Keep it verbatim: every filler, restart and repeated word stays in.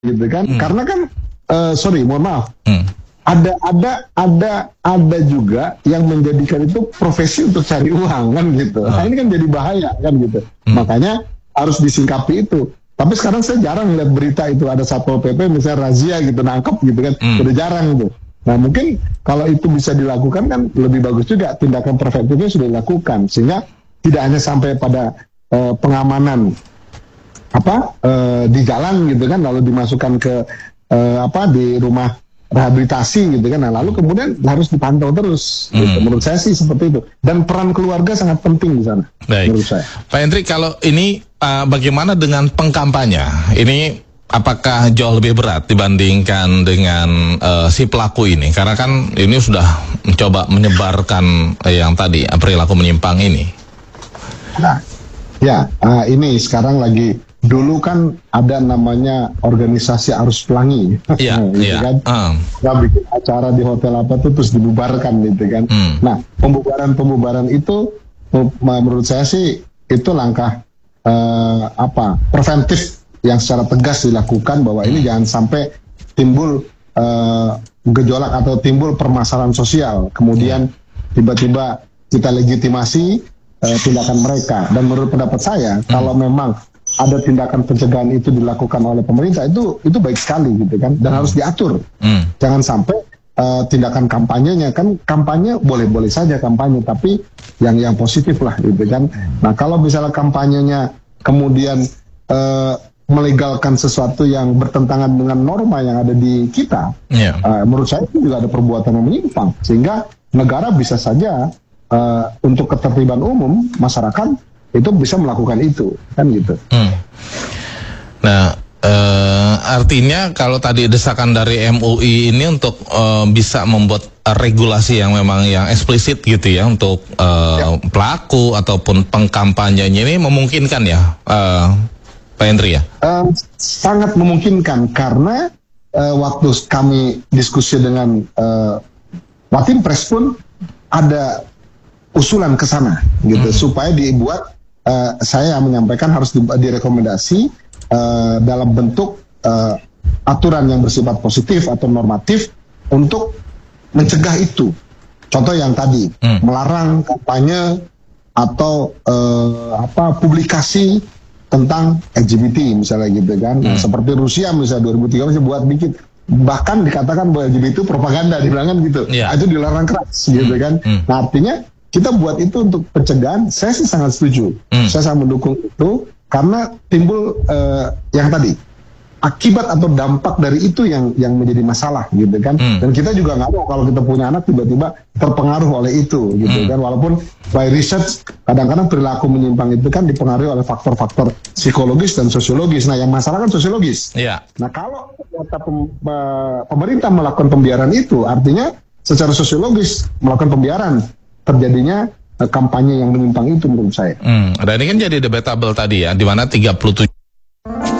gitu kan? Hmm. Karena kan, uh, sorry, mohon maaf, hmm. ada ada ada ada juga yang menjadikan itu profesi untuk cari uang kan gitu. Hmm. Nah ini kan jadi bahaya kan gitu. Hmm. Makanya harus disingkapi itu. Tapi sekarang saya jarang lihat berita itu ada Satpol P P misalnya razia gitu, nangkep gitu kan, hmm. udah jarang gitu. Nah mungkin kalau itu bisa dilakukan kan lebih bagus juga, tindakan preventifnya sudah dilakukan sehingga tidak hanya sampai pada uh, pengamanan apa uh, di jalan gitu kan, lalu dimasukkan ke uh, apa di rumah rehabilitasi gitu kan, nah lalu kemudian harus dipantau terus. Hmm. Gitu. Menurut saya sih seperti itu. Dan peran keluarga sangat penting di sana. Baik. Menurut saya. Pak Hendrik, kalau ini uh, bagaimana dengan pengkampanye? Ini apakah jauh lebih berat dibandingkan dengan uh, si pelaku ini? Karena kan ini sudah mencoba menyebarkan uh, yang tadi perilaku menyimpang ini. Nah, ya uh, ini sekarang lagi, dulu kan ada namanya organisasi Arus Pelangi, iya, gitu iya. kan, uh. nggak bikin acara di hotel apa tuh terus dibubarkan gitu kan. Hmm. Nah pembubaran-pembubaran itu menurut saya sih itu langkah uh, apa preventif yang secara tegas dilakukan bahwa ini jangan sampai timbul uh, gejolak atau timbul permasalahan sosial, kemudian tiba-tiba kita legitimasi uh, tindakan mereka. Dan menurut pendapat saya, hmm. kalau memang ada tindakan pencegahan itu dilakukan oleh pemerintah, itu itu baik sekali gitu kan, dan hmm. harus diatur. Hmm. Jangan sampai uh, tindakan kampanyenya, kan kampanye boleh-boleh saja kampanye, tapi yang yang positif lah gitu kan. Nah kalau misalnya kampanyenya kemudian uh, melegalkan sesuatu yang bertentangan dengan norma yang ada di kita, yeah. uh, menurut saya itu juga ada perbuatan yang menyimpang, sehingga negara bisa saja uh, untuk ketertiban umum masyarakat itu bisa melakukan itu, kan gitu. Hmm. Nah, uh, artinya kalau tadi desakan dari M U I ini untuk uh, bisa membuat uh, regulasi yang memang yang eksplisit gitu ya untuk uh, ya. pelaku ataupun pengkampanyenya ini memungkinkan ya, uh, Pak Hendri ya? Uh, sangat memungkinkan karena uh, waktu kami diskusi dengan uh, Watimpres pun ada usulan ke sana gitu, hmm. supaya dibuat, uh, saya menyampaikan harus di, direkomendasi uh, dalam bentuk uh, aturan yang bersifat positif atau normatif untuk mencegah itu. Contoh yang tadi, hmm. melarang kampanye atau uh, apa publikasi tentang L G B T misalnya gitu kan. Hmm. Nah, seperti Rusia misalnya dua ribu tiga belas buat bikin, bahkan dikatakan bahwa L G B T itu propaganda, dibilang kan gitu. Yeah. Itu dilarang keras gitu kan. Hmm. Nah artinya kita buat itu untuk pencegahan, saya sih sangat setuju. Hmm. Saya sangat mendukung itu karena timbul uh, yang tadi akibat atau dampak dari itu yang yang menjadi masalah gitu kan. Hmm. Dan kita juga nggak mau kalau kita punya anak tiba-tiba terpengaruh oleh itu gitu hmm. kan. Walaupun by research kadang-kadang perilaku menyimpang itu kan dipengaruhi oleh faktor-faktor psikologis dan sosiologis. Nah yang masalah kan sosiologis. Yeah. Nah kalau pem, pemerintah melakukan pembiaran itu, artinya secara sosiologis melakukan pembiaran terjadinya kampanye yang menyimpang itu menurut saya. Hmm. Dan ini kan jadi debatable tadi ya, di mana tiga puluh tujuh